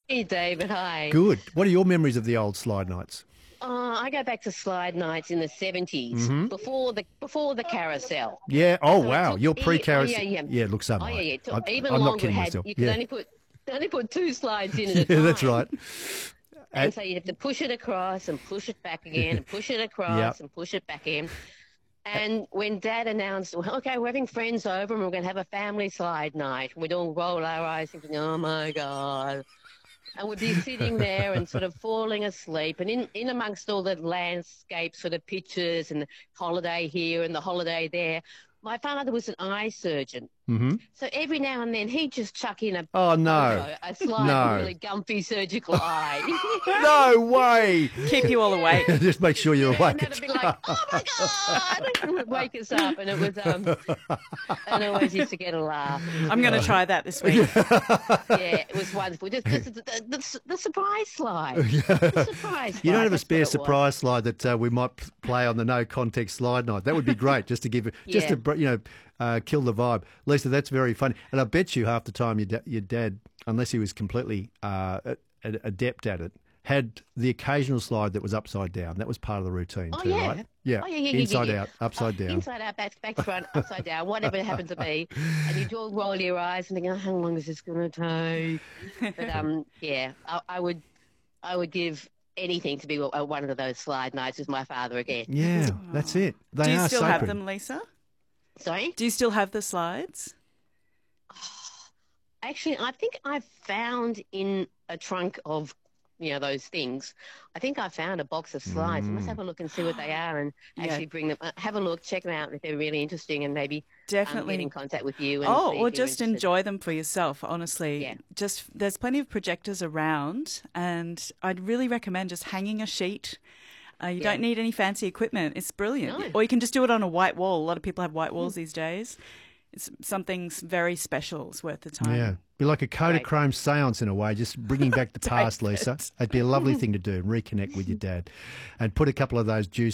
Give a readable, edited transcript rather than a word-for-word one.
Hey, David. Hi. Good. What are your memories of the old slide nights? I go back to slide nights in the 70s, Hmm. before the carousel. Yeah. Oh, So it wow. took, You're oh yeah, pre-carousel. yeah, Yeah, look, so am oh yeah, I. yeah. It took I. even I'm not longer. kidding myself. You could Yeah. only put two slides in at a Yeah, that's time, right. and At, so you have to push it across and push it back again, and push it yeah. across and push it back in. And when Dad announced, well, okay, we're having friends over and we're going to have a family slide night, we'd all roll our eyes thinking, oh my God. And we'd be sitting there and sort of falling asleep. And in amongst all the landscape sort of pictures and the holiday here and the holiday there, my father was an eye surgeon. Hmm. So every now and then he'd just chuck in Oh, a no. photo, a slide of a No. really gumpy surgical eye. No way. Keep you all awake. Just make sure you're Yeah, and awake that'd at be like, oh my God, it would wake us up. And it was, and I always used to get a laugh. It was I'm going to really, try that this week. yeah, it was wonderful. Just the surprise slide. The surprise You don't slide. have a That's what spare it was. surprise slide that we might play on the no context slide night. That would be great, just to give it, just Yeah. to kill the vibe. Lisa, that's very funny, and I bet you half the time your dad, unless he was completely adept at it, had the occasional slide that was upside down. That was part of the routine Oh too, yeah. right? Yeah, Oh yeah. inside out, upside down. Inside out, back to front, upside down, whatever it happened to be. And you do roll your eyes and think, oh, how long is this going to take? But yeah, I would give anything to be one of those slide nights with my father again. Yeah, that's it. They Do you are still sacred. have them, Lisa? Sorry? Do you still have the slides? Actually, I think I found in a trunk of, those things. I think I found a box of slides. I must have a look and see what they are and Yeah. actually bring them, have a look, check them out if they're really interesting and maybe Definitely. get in contact with you. And Oh, see or if you're just interested. enjoy them for yourself, honestly. Yeah. Just there's plenty of projectors around, and I'd really recommend just hanging a sheet. You don't need any fancy equipment. It's brilliant. No. Or you can just do it on a white wall. A lot of people have white walls these days. It's something very special. It's worth the time. Yeah, be like a Great. Kodachrome seance in a way, just bringing back the past, Lisa. It'd be a lovely thing to do and reconnect with your dad, and put a couple of those juice